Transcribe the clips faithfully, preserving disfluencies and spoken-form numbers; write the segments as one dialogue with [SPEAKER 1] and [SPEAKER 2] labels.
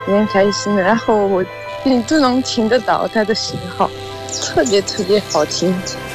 [SPEAKER 1] 有点开心的，然后我你都能听得到它的信号，特别特别好听。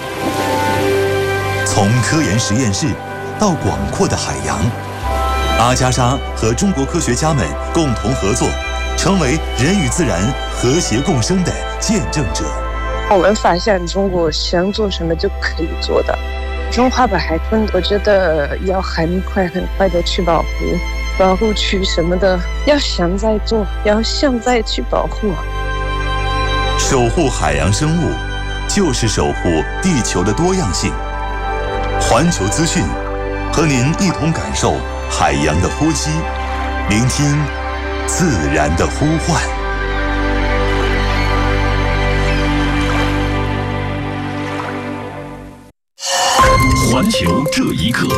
[SPEAKER 2] 从科研实验室到广阔的海洋，阿加莎和中国科学家们共同合作，成为人与自然和谐共生的见证者。
[SPEAKER 1] 我们发现中国想做什么就可以做的。中华白海豚，我觉得要很快很快的去保护，保护区什么的，要现在做，要现在去保护。
[SPEAKER 2] 守护海洋生物，就是守护地球的多样性。环球资讯，和您一同感受海洋的呼吸，聆听自然的呼唤。
[SPEAKER 3] 环球这一刻，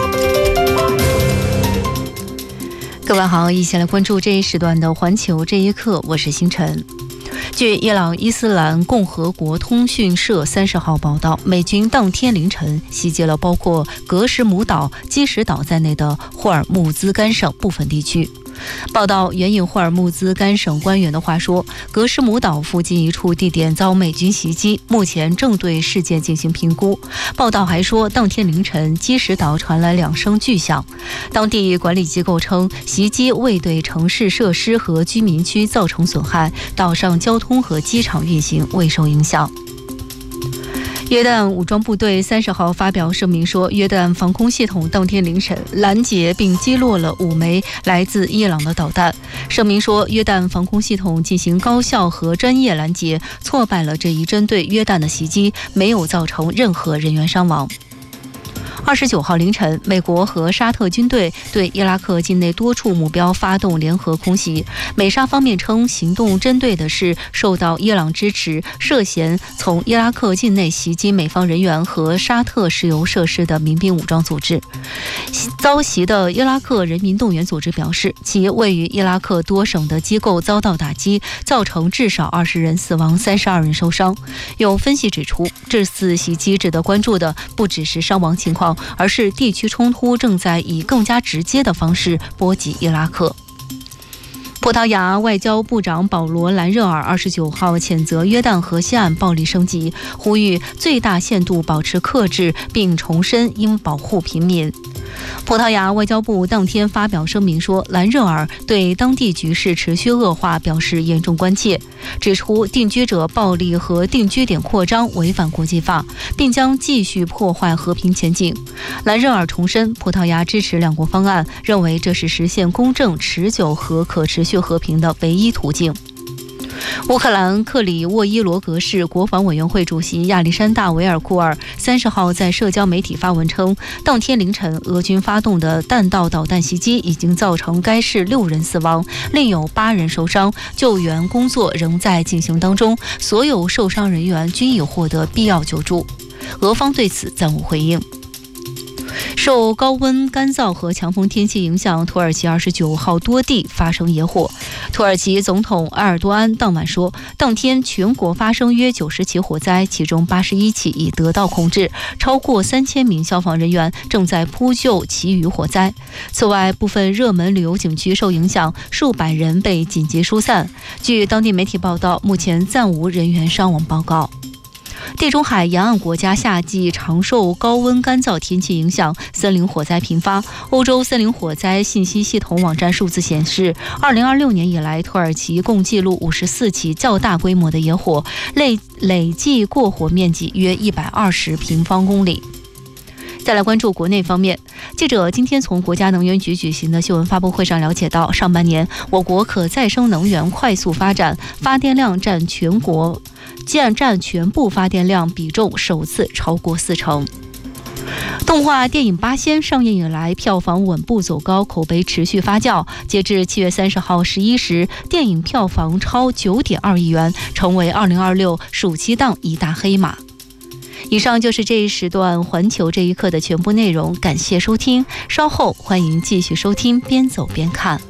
[SPEAKER 4] 各位好，一起来关注这一时段的环球这一刻，我是星辰。据伊朗伊斯兰共和国通讯社三十号报道，美军当天凌晨袭击了包括格什姆岛、基什岛在内的霍尔木兹干省部分地区。报道援引霍尔木兹干省官员的话说，格什姆岛附近一处地点遭美军袭击，目前正对事件进行评估。报道还说，当天凌晨基什岛传来两声巨响，当地管理机构称，袭击未对城市设施和居民区造成损害，岛上交通和机场运行未受影响。约旦武装部队三十号发表声明说，约旦防空系统当天凌晨拦截并击落了五枚来自伊朗的导弹。声明说，约旦防空系统进行高效和专业拦截，挫败了这一针对约旦的袭击，没有造成任何人员伤亡。二十九号凌晨，美国和沙特军队对伊拉克境内多处目标发动联合空袭。美沙方面称，行动针对的是受到伊朗支持、涉嫌从伊拉克境内袭击美方人员和沙特石油设施的民兵武装组织。遭袭的伊拉克人民动员组织表示，其位于伊拉克多省的机构遭到打击，造成至少二十人死亡、三十二人受伤。有分析指出，这次袭击值得关注的不只是伤亡情况，而是地区冲突正在以更加直接的方式波及伊拉克。葡萄牙外交部长保罗·兰热尔二十九号谴责约旦河西岸暴力升级，呼吁最大限度保持克制，并重申应保护平民。葡萄牙外交部当天发表声明说，兰热尔对当地局势持续恶化表示严重关切，指出定居者暴力和定居点扩张违反国际法，并将继续破坏和平前景。兰热尔重申，葡萄牙支持两国方案，认为这是实现公正、持久和可持续和平的唯一途径。乌克兰克里沃伊罗格市国防委员会主席亚历山大·维尔库尔三十号在社交媒体发文称，当天凌晨俄军发动的弹道导弹袭击已经造成该市六人死亡，另有八人受伤，救援工作仍在进行当中，所有受伤人员均已获得必要救助。俄方对此暂无回应。受高温、干燥和强风天气影响，土耳其二十九号多地发生野火。土耳其总统埃尔多安当晚说，当天全国发生约九十起火灾，其中八十一起已得到控制，超过三千名消防人员正在扑救其余火灾。此外，部分热门旅游景区受影响，数百人被紧急疏散。据当地媒体报道，目前暂无人员伤亡报告。地中海沿岸国家夏季常受高温干燥天气影响，森林火灾频发。欧洲森林火灾信息系统网站数字显示，二零二六年以来，土耳其共记录五十四起较大规模的野火，累累计过火面积约一百二十平方公里。再来关注国内方面，记者今天从国家能源局举行的新闻发布会上了解到，上半年我国可再生能源快速发展，发电量占全国占占全部发电量比重首次超过四成。动画电影《八仙》上映以来，票房稳步走高，口碑持续发酵。截至七月三十号十一时，电影票房超九点二亿元，成为二零二六暑期档一大黑马。以上就是这一时段环球这一刻的全部内容，感谢收听，稍后欢迎继续收听边走边看。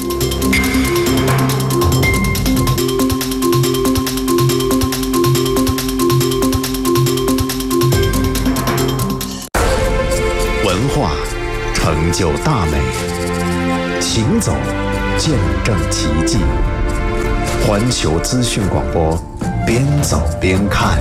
[SPEAKER 3] 文化成就大美，行走见证奇迹。 环球资讯广播，边走边看。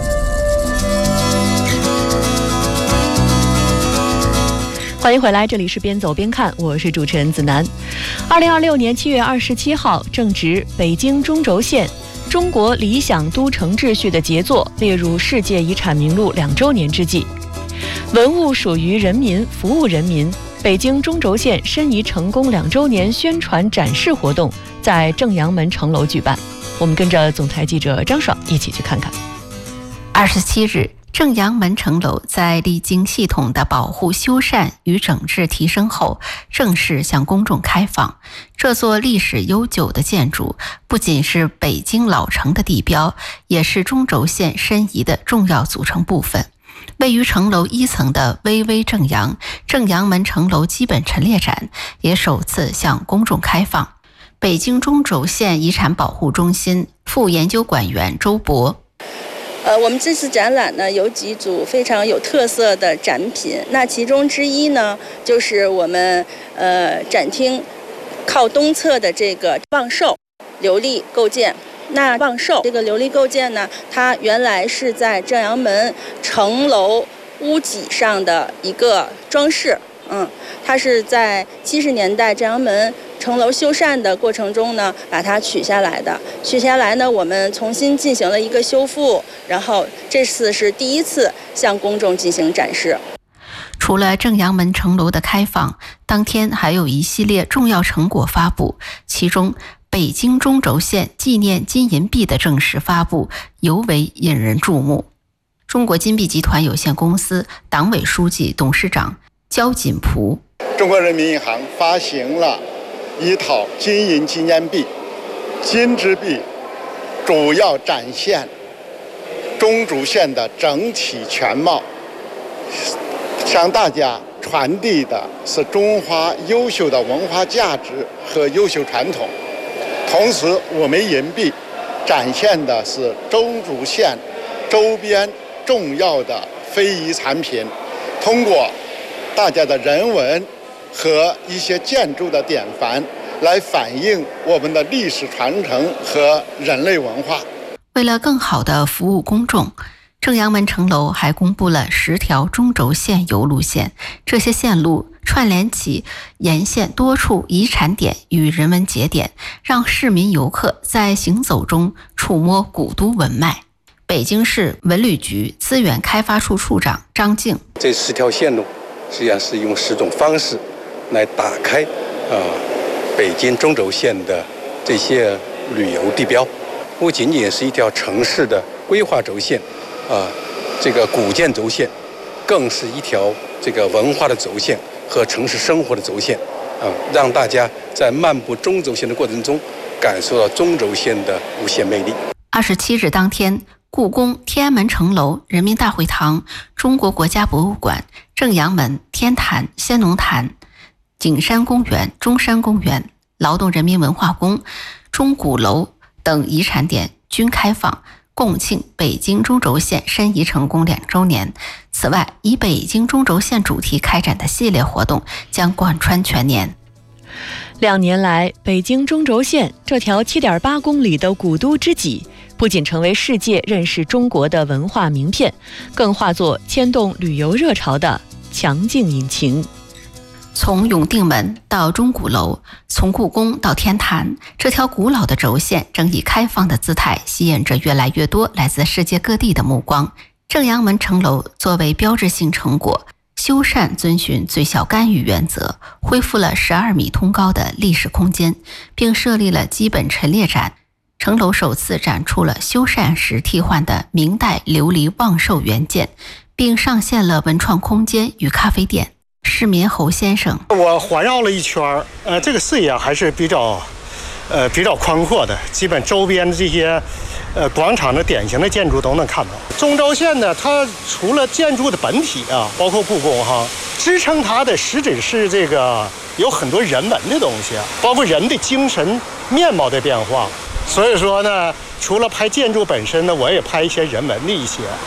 [SPEAKER 5] 欢迎回来，这里是边走边看，我是主持人子楠。二零二六年七月二十七号，正值北京中轴线中国理想都城秩序的杰作列入世界遗产名录两周年之际，文物属于人民，服务人民。北京中轴线申遗成功两周年宣传展示活动在正阳门城楼举办，我们跟着总台记者张爽一起去看看。
[SPEAKER 4] 二十七日，正阳门城楼在历经系统的保护、修缮与整治提升后，正式向公众开放。这座历史悠久的建筑不仅是北京老城的地标，也是中轴线申遗的重要组成部分。位于城楼一层的巍巍正阳正阳门城楼基本陈列展也首次向公众开放。北京中轴线遗产保护中心副研究馆员周博，
[SPEAKER 6] 呃，我们这次展览呢有几组非常有特色的展品，那其中之一呢就是我们呃展厅靠东侧的这个望寿琉璃构件。那望寿这个琉璃构件呢，它原来是在正阳门城楼屋脊上的一个装饰，嗯，它是在七十年代正阳门城楼修缮的过程中呢，把它取下来的。取下来呢，我们重新进行了一个修复，然后这次是第一次向公众进行展示。
[SPEAKER 4] 除了正阳门城楼的开放，当天还有一系列重要成果发布，其中北京中轴线纪念金银币的正式发布尤为引人注目。中国金币集团有限公司党委书记、董事长焦锦璞，
[SPEAKER 7] 中国人民银行发行了一套金银纪念币，金之币主要展现中轴线的整体全貌，向大家传递的是中华优秀的文化价值和优秀传统。同时，我们银币展现的是中轴线周边重要的非遗产品，通过大家的人文和一些建筑的典范来反映我们的历史传承和人类文化。
[SPEAKER 4] 为了更好地服务公众，正阳门城楼还公布了十条中轴线游路线，这些线路串联起沿线多处遗产点与人文节点，让市民游客在行走中触摸古都文脉。北京市文旅局资源开发处处长张静，
[SPEAKER 8] 这十条线路实际上是用十种方式来打开啊、呃、北京中轴线的这些旅游地标，不仅仅是一条城市的规划轴线啊、呃，这个古建轴线，更是一条这个文化的轴线和城市生活的轴线啊、呃，让大家在漫步中轴线的过程中感受到中轴线的无限魅力。
[SPEAKER 4] 二十七日当天，故宫、天安门城楼、人民大会堂、中国国家博物馆、正阳门、天坛、先农坛、景山公园、中山公园、劳动人民文化宫、钟鼓楼等遗产点均开放，共庆北京中轴线申遗成功两周年。此外，以北京中轴线主题开展的系列活动将贯穿全年。
[SPEAKER 5] 两年来，北京中轴线这条 七点八公里的古都知己，不仅成为世界认识中国的文化名片，更化作牵动旅游热潮的强劲引擎。
[SPEAKER 4] 从永定门到钟鼓楼，从故宫到天坛，这条古老的轴线正以开放的姿态吸引着越来越多来自世界各地的目光。正阳门城楼作为标志性成果，修缮遵循最小干预原则，恢复了十二米通高的历史空间，并设立了基本陈列展。城楼首次展出了修缮时替换的明代琉璃望寿原件，并上线了文创空间与咖啡店。市民侯先生，
[SPEAKER 9] 我环绕了一圈，呃，这个视野还是比较，呃，比较宽阔的，基本周边的这些，呃，广场的典型的建筑都能看到。中轴线呢，它除了建筑的本体啊，包括故宫哈，支撑它的实质是这个有很多人文的东西，包括人的精神面貌的变化。所以说呢，除了拍建筑本身呢，我也拍一些人文的一些。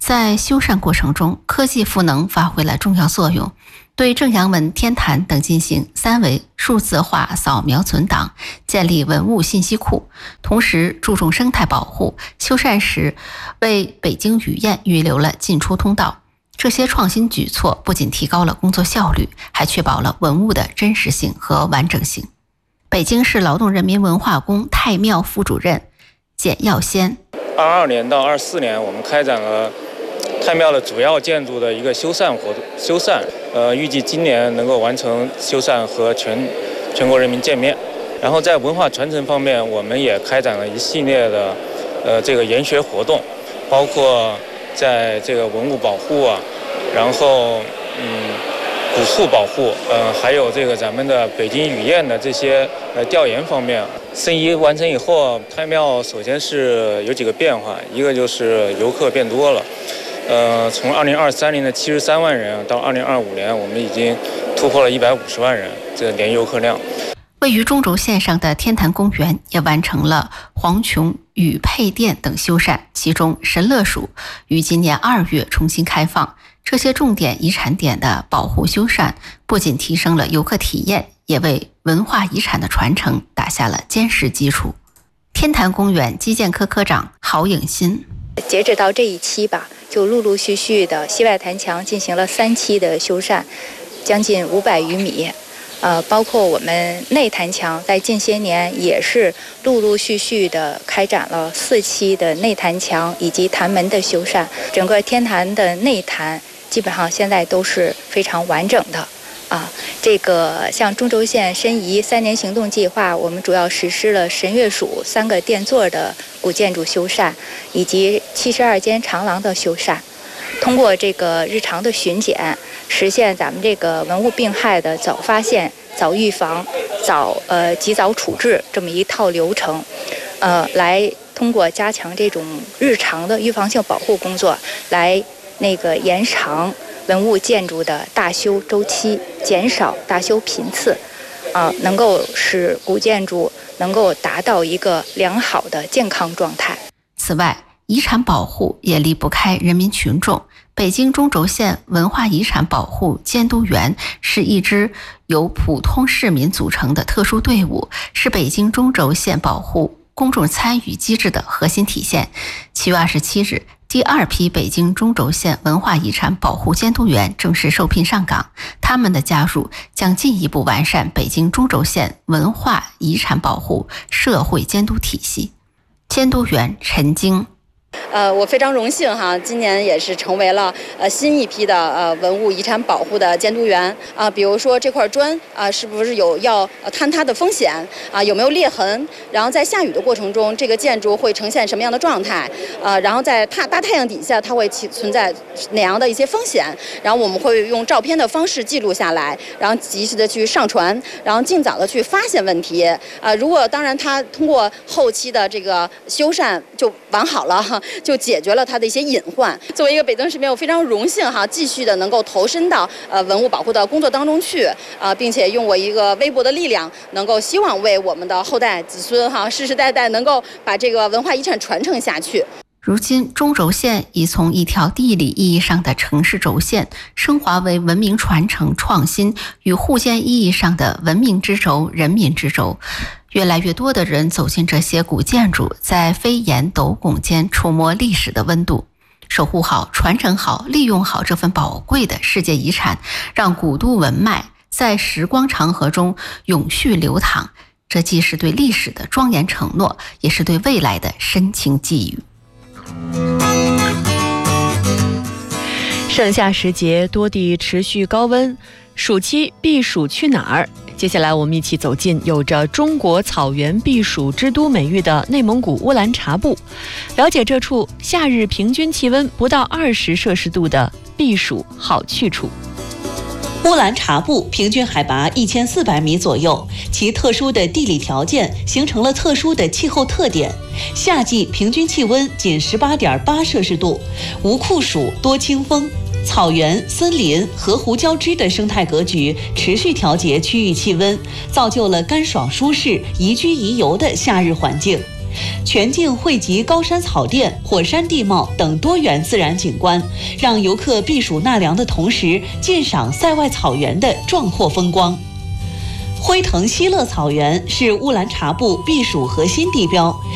[SPEAKER 4] 在修缮过程中，科技赋能发挥了重要作用，对正阳门、天坛等进行三维数字化扫描存档，建立文物信息库，同时注重生态保护。修缮时为北京雨燕预留了进出通道。这些创新举措不仅提高了工作效率，还确保了文物的真实性和完整性。北京市劳动人民文化宫太庙副主任简耀先：
[SPEAKER 10] 二二年到二四年，我们开展了太庙的主要建筑的一个修缮活动，修缮，呃，预计今年能够完成修缮和全全国人民见面。然后在文化传承方面，我们也开展了一系列的，呃，这个研学活动，包括在这个文物保护啊，然后嗯，古树保护，呃，还有这个咱们的北京雨燕的这些呃调研方面。申遗完成以后，太庙首先是有几个变化，一个就是游客变多了。呃，从二零二三年的七十三万人到二零二五年，我们已经突破了一百五十万人，这个年游客量。
[SPEAKER 4] 位于中轴线上的天坛公园也完成了黄琼雨配殿等修缮，其中神乐署于今年二月重新开放。这些重点遗产点的保护修缮，不仅提升了游客体验，也为文化遗产的传承打下了坚实基础。天坛公园基建科科长郝颖新：
[SPEAKER 11] 截止到这一期吧，就陆陆续续的西外坛墙进行了三期的修缮，将近五百余米。呃，包括我们内坛墙，在近些年也是陆陆续续的开展了四期的内坛墙以及坛门的修缮。整个天坛的内坛基本上现在都是非常完整的。啊，这个像中轴线申遗三年行动计划，我们主要实施了神乐署三个殿座的古建筑修缮，以及七十二间长廊的修缮。通过这个日常的巡检，实现咱们这个文物病害的早发现、早预防、早呃及早处置这么一套流程，呃，来通过加强这种日常的预防性保护工作，来那个延长文物建筑的大修周期，减少大修频次，啊，能够使古建筑能够达到一个良好的健康状态。
[SPEAKER 4] 此外，遗产保护也离不开人民群众。北京中轴线文化遗产保护监督员是一支由普通市民组成的特殊队伍，是北京中轴线保护公众参与机制的核心体现。七月二十七日，第二批北京中轴线文化遗产保护监督员正式受聘上岗，他们的加入将进一步完善北京中轴线文化遗产保护社会监督体系。监督员陈晶：
[SPEAKER 6] 呃，我非常荣幸哈，今年也是成为了呃新一批的呃文物遗产保护的监督员啊、呃。比如说这块砖啊、呃，是不是有要坍塌的风险啊、呃？有没有裂痕？然后在下雨的过程中，这个建筑会呈现什么样的状态？呃，然后在大大太阳底下，它会起存在哪样的一些风险？然后我们会用照片的方式记录下来，然后及时的去上传，然后尽早的去发现问题。啊、呃，如果当然它通过后期的这个修缮就完好了哈。就解决了它的一些隐患。作为一个北京市民，我非常荣幸哈，继续的能够投身到呃文物保护的工作当中去啊、呃，并且用我一个微薄的力量，能够希望为我们的后代子孙哈，世世代代能够把这个文化遗产传承下去。
[SPEAKER 4] 如今，中轴线已从一条地理意义上的城市轴线，升华为文明传承、创新与互鉴意义上的文明之轴、人民之轴。越来越多的人走进这些古建筑，在飞檐斗拱间触摸历史的温度。守护好、传承好、利用好这份宝贵的世界遗产，让古都文脉在时光长河中永续流淌。这既是对历史的庄严承诺，也是对未来的深情寄语。
[SPEAKER 5] 盛夏时节，多地持续高温，暑期避暑去哪儿？接下来我们一起走进有着中国草原避暑之都美誉的内蒙古乌兰察布，了解这处夏日平均气温不到二十摄氏度的避暑好去处。
[SPEAKER 12] 乌兰察布平均海拔一千四百米左右，其特殊的地理条件形成了特殊的气候特点。夏季平均气温仅十八点八摄氏度，无酷暑，多清风。草原、森林、河湖交织的生态格局，持续调节区域气温，造就了干爽舒适、宜居宜游的夏日环境。 全境汇集高山草甸、火山地貌等多元自然景观，让游客避暑纳凉的同时，鉴赏塞外草原的壮阔风光。辉腾西乐草原是乌兰察布避暑核心地标，